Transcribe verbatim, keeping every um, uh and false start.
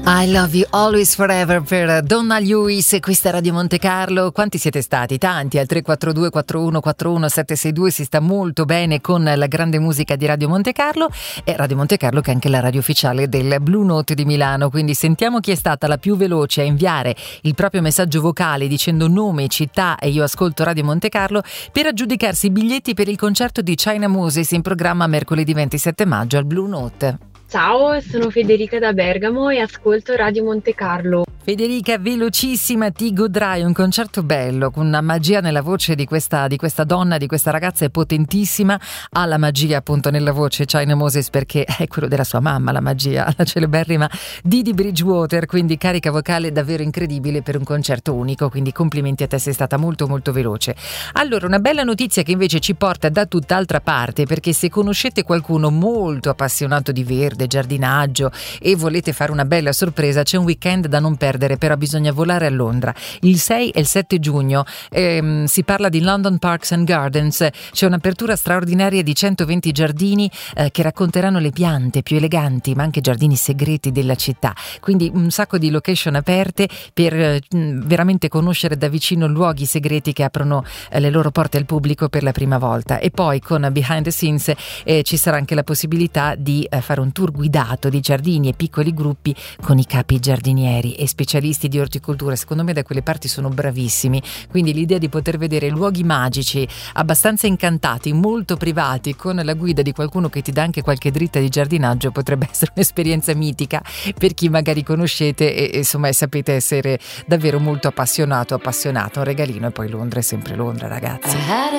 I Love You Always Forever per Donna Lewis, questa è Radio Monte Carlo. Quanti siete stati? Tanti, al tre quattro due quattro uno quattro uno sette sei due si sta molto bene con la grande musica di Radio Monte Carlo, e Radio Monte Carlo che è anche la radio ufficiale del Blue Note di Milano, quindi sentiamo chi è stata la più veloce a inviare il proprio messaggio vocale dicendo nome, città e io ascolto Radio Monte Carlo per aggiudicarsi i biglietti per il concerto di China Moses in programma mercoledì ventisette maggio al Blue Note. Ciao, sono Federica da Bergamo e ascolto Radio Monte Carlo. Federica, velocissima, ti godrai un concerto bello, con una magia nella voce di questa, di questa donna, di questa ragazza, è potentissima, ha la magia appunto nella voce China Moses, perché è quello della sua mamma, la magia, la celeberrima Didi Bridgewater, quindi carica vocale davvero incredibile per un concerto unico, quindi complimenti a te, sei stata molto molto veloce. Allora, una bella notizia che invece ci porta da tutt'altra parte, perché se conoscete qualcuno molto appassionato di verde, giardinaggio e volete fare una bella sorpresa, c'è un weekend da non perdere, però bisogna volare a Londra il sei e il sette giugno. Ehm, si parla di London Parks and Gardens, c'è un'apertura straordinaria di centoventi giardini eh, che racconteranno le piante più eleganti ma anche giardini segreti della città, quindi un sacco di location aperte per eh, veramente conoscere da vicino luoghi segreti che aprono eh, le loro porte al pubblico per la prima volta. E poi con Behind the Scenes eh, ci sarà anche la possibilità di eh, fare un tour guidato di giardini e piccoli gruppi con i capi giardinieri e specialisti di orticoltura. Secondo me da quelle parti sono bravissimi, quindi l'idea di poter vedere luoghi magici abbastanza incantati, molto privati, con la guida di qualcuno che ti dà anche qualche dritta di giardinaggio potrebbe essere un'esperienza mitica per chi magari conoscete e, e insomma sapete essere davvero molto appassionato appassionato un regalino. E poi Londra è sempre Londra, ragazzi.